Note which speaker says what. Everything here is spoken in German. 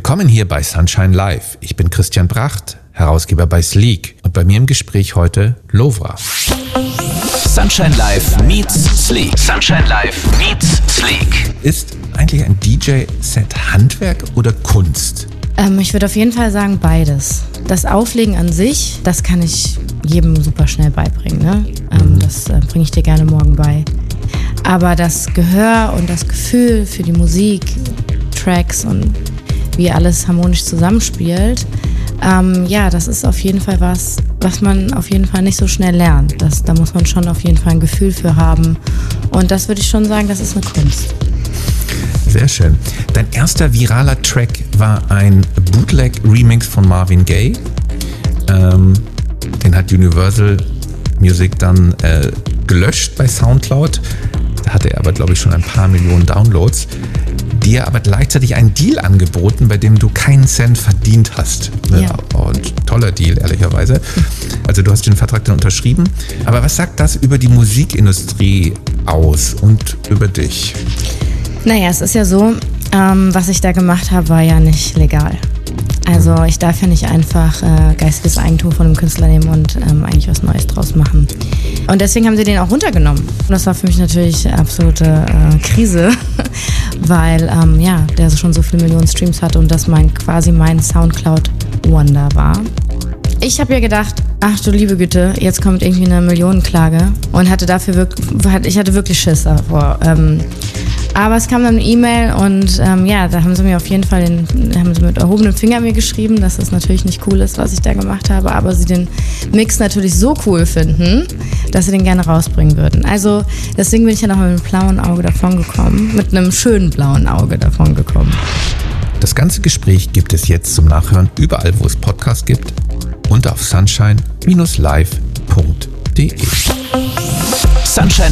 Speaker 1: Willkommen hier bei Sunshine Live. Ich bin Christian Bracht, Herausgeber bei Sleek. Und bei mir im Gespräch heute Lovra.
Speaker 2: Sunshine Live meets Sleek. Sunshine Live meets Sleek.
Speaker 1: Ist eigentlich ein DJ-Set Handwerk oder Kunst?
Speaker 3: Ich würde auf jeden Fall sagen beides. Das Auflegen an sich, das kann ich jedem super schnell beibringen. Ne? Das bringe ich dir gerne morgen bei. Aber das Gehör und das Gefühl für die Musik, Tracks und wie alles harmonisch zusammenspielt, das ist auf jeden Fall was man auf jeden Fall nicht so schnell lernt. Da muss man schon auf jeden Fall ein Gefühl für haben. Und das würde ich schon sagen, das ist eine Kunst.
Speaker 1: Sehr schön. Dein erster viraler Track war ein Bootleg-Remix von Marvin Gaye. Den hat Universal Music dann gelöscht bei Soundcloud. Da hatte er aber, glaube ich, schon ein paar Millionen Downloads. Dir aber gleichzeitig einen Deal angeboten, bei dem du keinen Cent verdient hast.
Speaker 3: Ja.
Speaker 1: Und toller Deal, ehrlicherweise. Also du hast den Vertrag dann unterschrieben. Aber was sagt das über die Musikindustrie aus und über dich?
Speaker 3: Naja, es ist ja so, was ich da gemacht habe, war ja nicht legal. Also ich darf ja nicht einfach geistiges Eigentum von einem Künstler nehmen und eigentlich was Neues draus machen. Und deswegen haben sie den auch runtergenommen. Und das war für mich natürlich absolute Krise, weil der schon so viele Millionen Streams hatte und das quasi mein Soundcloud-Wonder war. Ich habe ja gedacht, ach du liebe Güte, jetzt kommt irgendwie eine Millionenklage und ich hatte wirklich Schiss davor. Aber es kam dann eine E-Mail und da haben sie mir auf jeden Fall mit erhobenem Finger mir geschrieben, dass das natürlich nicht cool ist, was ich da gemacht habe, aber sie den Mix natürlich so cool finden, dass sie den gerne rausbringen würden. Also deswegen bin ich dann auch mit einem blauen Auge davon gekommen, mit einem schönen blauen Auge davon gekommen.
Speaker 1: Das ganze Gespräch gibt es jetzt zum Nachhören überall, wo es Podcasts gibt und auf sunshine-live.de.
Speaker 2: Sunshine